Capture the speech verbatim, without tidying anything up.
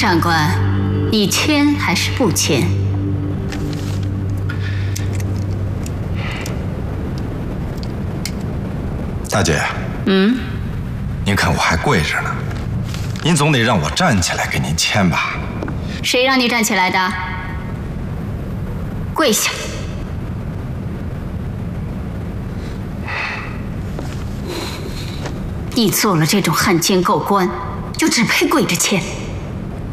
长官，你签还是不签？ 大姐。 嗯。 您看我还跪着呢，您总得让我站起来给您签吧？ 谁让你站起来的？跪下！你做了这种汉奸狗官，就只配跪着签。